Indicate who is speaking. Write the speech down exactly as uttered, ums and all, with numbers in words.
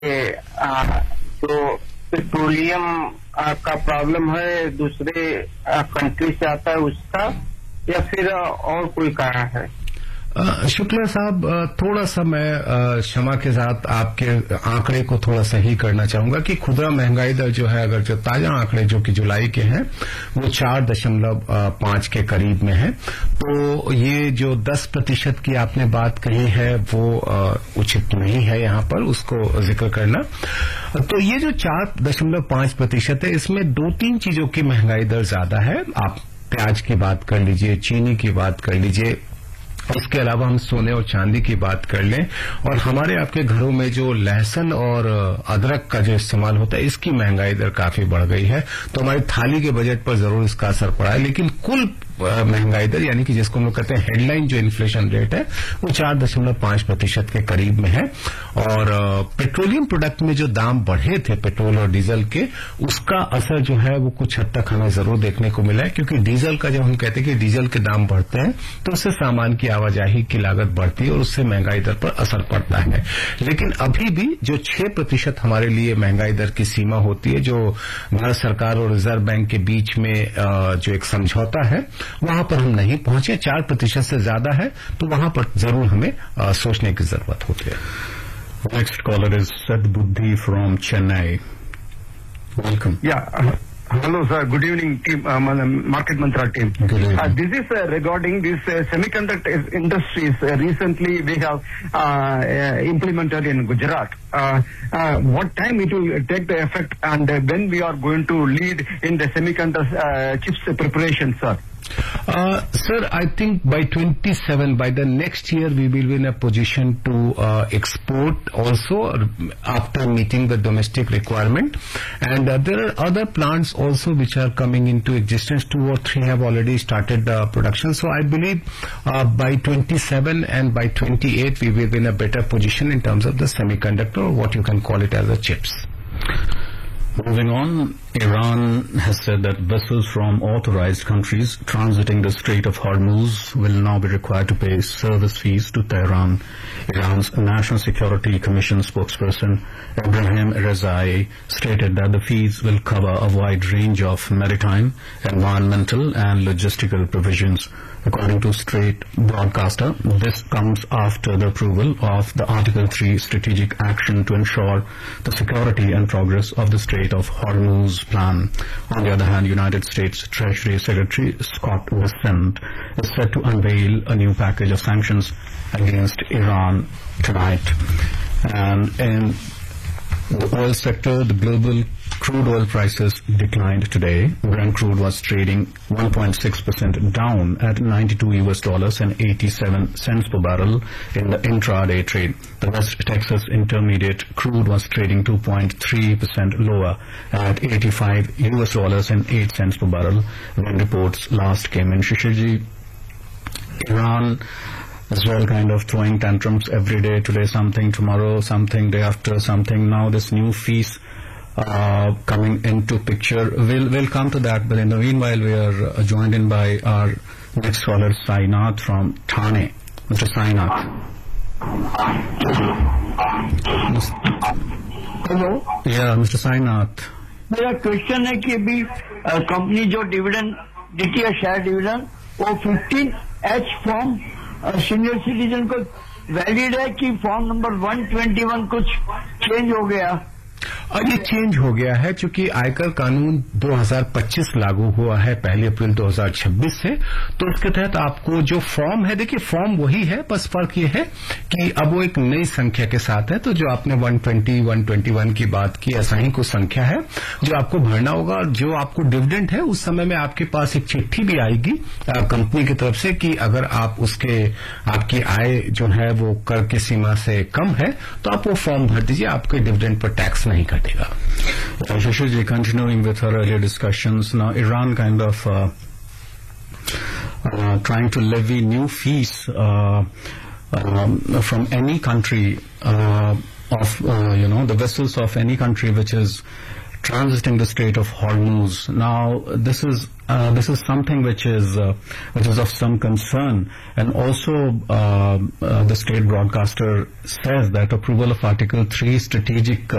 Speaker 1: जो पेट्रोलियम का प्रॉब्लम है दूसरे कंट्री से आता है उसका, या फिर और कोई कारण है?
Speaker 2: शुक्ला साहब, थोड़ा सा मैं क्षमा के साथ आपके आंकड़े को थोड़ा सही करना चाहूंगा कि खुदरा महंगाई दर जो है, अगर जो ताजा आंकड़े जो कि जुलाई के हैं वो चार दशमलव पांच के करीब में है, तो ये जो दस प्रतिशत की आपने बात कही है वो उचित नहीं है यहाँ पर उसको जिक्र करना। तो ये जो चार दशमलव पांच प्रतिशत है इसमें दो तीन चीजों की महंगाई दर ज्यादा है। आप प्याज की बात कर लीजिए, चीनी की बात कर लीजिए, उसके अलावा हम सोने और चांदी की बात कर लें, और हमारे आपके घरों में जो लहसुन और अदरक का जो इस्तेमाल होता है इसकी महंगाई दर काफी बढ़ गई है, तो हमारी थाली के बजट पर जरूर इसका असर पड़ा है। लेकिन कुल महंगाई दर यानी कि जिसको हम लोग कहते हैं हेडलाइन जो इन्फ्लेशन रेट है वो चार दशमलव पांच प्रतिशत के करीब में है। और पेट्रोलियम प्रोडक्ट में जो दाम बढ़े थे पेट्रोल और डीजल के, उसका असर जो है वो कुछ हद तक हमें जरूर देखने को मिला है, क्योंकि डीजल का जब हम कहते हैं कि डीजल के दाम बढ़ते हैं तो उससे सामान की आवाजाही की लागत बढ़ती है और उससे महंगाई दर पर असर पड़ता है। लेकिन अभी भी जो छह प्रतिशत हमारे लिए महंगाई दर की सीमा होती है, जो भारत सरकार और रिजर्व बैंक के बीच में जो एक समझौता है, वहां पर हम नहीं पहुंचे। चार प्रतिशत से ज्यादा है तो वहां पर जरूर हमें आ, सोचने की जरूरत होती है।
Speaker 3: नेक्स्ट कॉलर इज सदबुद्धि फ्रॉम चेन्नई। वेलकम।
Speaker 4: या Hello, sir. Good evening, team, uh, Market Mantra team.
Speaker 2: Good evening.
Speaker 4: Uh, this is uh, regarding this uh, semiconductor industries. Uh, recently, we have uh, uh, implemented in Gujarat. Uh, uh, what time it will take the effect, and uh, when we are going to lead in the semiconductor uh, chips preparation, sir?
Speaker 2: Uh, sir, I think by twenty-seven, by the next year, we will be in a position to uh, export also after meeting the domestic requirement. And uh, there are other plants also which are coming into existence. Two or three have already started uh, production. So I believe uh, by twenty-seven and by twenty-eight, we will be in a better position in terms of the semiconductor, or what you can call it as the chips.
Speaker 3: Moving on, Iran has said that vessels from authorized countries transiting the Strait of Hormuz will now be required to pay service fees to Tehran. Iran's National Security Commission spokesperson Ebrahim Rezai stated that the fees will cover a wide range of maritime, environmental and logistical provisions. According to Strait broadcaster, this comes after the approval of the Article three Strategic Action to ensure the security and progress of the Strait of Hormuz plan. On the other hand, United States Treasury Secretary Scott Bessent is set to unveil a new package of sanctions against Iran tonight. And in the oil sector, the global crude oil prices declined today. Brent crude was trading one point six percent down at ninety-two U S dollars and eighty-seven cents per barrel in the intraday trade. The West Texas Intermediate crude was trading two point three percent lower at eighty-five U S dollars and eight cents per barrel when reports last came in. Shishiji, Iran as well kind of throwing tantrums every day. Today something, tomorrow something, day after something. Now this new fees uh, coming into picture. We'll, we'll come to that, but in the meanwhile we are uh, joined in by our next caller, Sainath from Thane. Mister Sainath.
Speaker 5: Hello.
Speaker 3: Yeah, Mister Sainath.
Speaker 5: मेरा question है कि अभी company जो dividend देती है, share dividend, वो fifteen H form senior citizen को valid है कि form number one twenty one कुछ चेंज हो गया?
Speaker 2: और ये चेंज हो गया है क्योंकि आयकर कानून दो हज़ार पच्चीस लागू हुआ है पहली अप्रैल दो हज़ार छब्बीस से। तो इसके तहत आपको जो फॉर्म है, देखिए फॉर्म वही है, बस फर्क ये है कि अब वो एक नई संख्या के साथ है। तो जो आपने one twenty, one twenty one की बात की, ऐसा ही कुछ संख्या है जो आपको भरना होगा। और जो आपको डिविडेंड है उस समय में आपके पास एक चिट्ठी भी आएगी कंपनी की तरफ से कि अगर आप उसके आपकी आय जो है वो कर की सीमा से कम है तो आप वो फॉर्म भर दीजिए, आपके डिविडेंड पर टैक्स नहीं कटेगा।
Speaker 3: Uh, Shishiji, continuing with our earlier discussions, now Iran kind of uh, uh, trying to levy new fees uh, um, from any country uh, of, uh, you know, the vessels of any country which is transiting the Strait of Hormuz. Now, this is uh, this is something which is uh, which is of some concern, and also uh, uh, the state broadcaster says that approval of Article three strategic